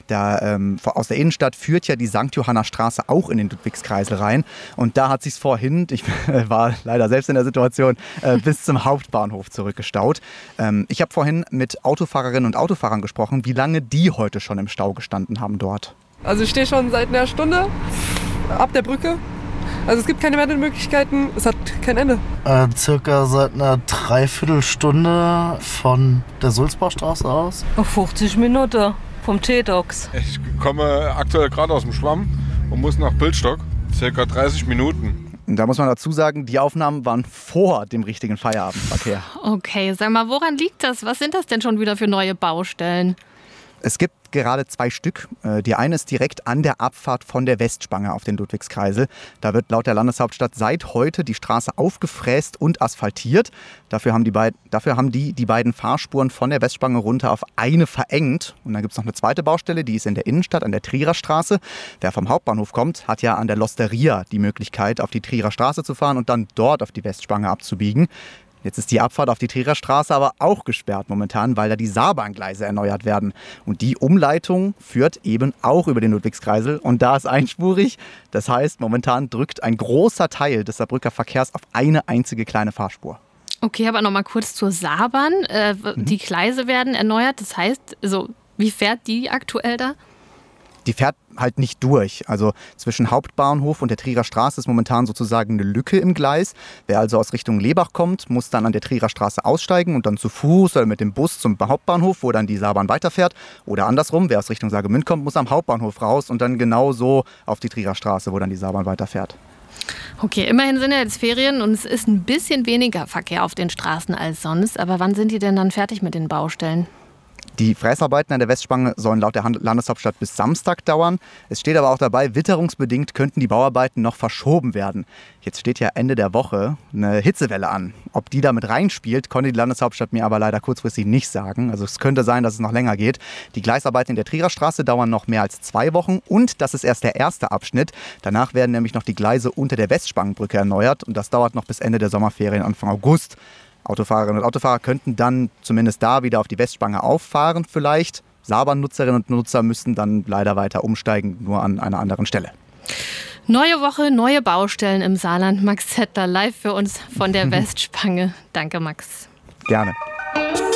Aus der Innenstadt führt ja die St. Johanna Straße auch in den Ludwigskreisel rein. Und da hat sich's vorhin, ich war leider selbst in der Situation, bis zum Hauptbahnhof zurückgestaut. Ich habe vorhin mit Autofahrerinnen und Autofahrern gesprochen, wie lange die heute schon im Stau gestanden haben dort. Also ich stehe schon seit einer Stunde ab der Brücke. Also es gibt keine Wendemöglichkeiten, es hat kein Ende. Circa seit einer Dreiviertelstunde von der Sulzbachstraße aus. 50 Minuten vom T-Dox. Ich komme aktuell gerade aus dem Schwamm und muss nach Bildstock. Circa 30 Minuten. Da muss man dazu sagen, die Aufnahmen waren vor dem richtigen Feierabendverkehr. Okay, sag mal, woran liegt das? Was sind das denn schon wieder für neue Baustellen? Es gibt gerade 2 Stück. Die eine ist direkt an der Abfahrt von der Westspange auf den Ludwigskreisel. Da wird laut der Landeshauptstadt seit heute die Straße aufgefräst und asphaltiert. Dafür haben die beiden Fahrspuren von der Westspange runter auf eine verengt. Und dann gibt es noch eine zweite Baustelle, die ist in der Innenstadt an der Trierer Straße. Wer vom Hauptbahnhof kommt, hat ja an der Losteria die Möglichkeit, auf die Trierer Straße zu fahren und dann dort auf die Westspange abzubiegen. Jetzt ist die Abfahrt auf die Trierer Straße aber auch gesperrt momentan, weil da die Saarbahngleise erneuert werden. Und die Umleitung führt eben auch über den Ludwigskreisel und da ist einspurig. Das heißt, momentan drückt ein großer Teil des Saarbrücker Verkehrs auf eine einzige kleine Fahrspur. Okay, aber noch mal kurz zur Saarbahn. Die Gleise werden erneuert, das heißt, wie fährt die aktuell da? Die fährt halt nicht durch. Also zwischen Hauptbahnhof und der Trierer Straße ist momentan sozusagen eine Lücke im Gleis. Wer also aus Richtung Lebach kommt, muss dann an der Trierer Straße aussteigen und dann zu Fuß oder mit dem Bus zum Hauptbahnhof, wo dann die Saarbahn weiterfährt. Oder andersrum, wer aus Richtung Saargemünd kommt, muss am Hauptbahnhof raus und dann genau so auf die Trierer Straße, wo dann die Saarbahn weiterfährt. Okay, immerhin sind ja jetzt Ferien und es ist ein bisschen weniger Verkehr auf den Straßen als sonst. Aber wann sind die denn dann fertig mit den Baustellen? Die Fräsarbeiten an der Westspange sollen laut der Landeshauptstadt bis Samstag dauern. Es steht aber auch dabei, witterungsbedingt könnten die Bauarbeiten noch verschoben werden. Jetzt steht ja Ende der Woche eine Hitzewelle an. Ob die damit reinspielt, konnte die Landeshauptstadt mir aber leider kurzfristig nicht sagen. Also es könnte sein, dass es noch länger geht. Die Gleisarbeiten in der Trierer Straße dauern noch mehr als 2 Wochen und das ist erst der erste Abschnitt. Danach werden nämlich noch die Gleise unter der Westspangenbrücke erneuert und das dauert noch bis Ende der Sommerferien Anfang August. Autofahrerinnen und Autofahrer könnten dann zumindest da wieder auf die Westspange auffahren vielleicht. Saarbahn-Nutzerinnen und Nutzer müssten dann leider weiter umsteigen, nur an einer anderen Stelle. Neue Woche, neue Baustellen im Saarland. Max Zettler live für uns von der Westspange. Danke, Max. Gerne.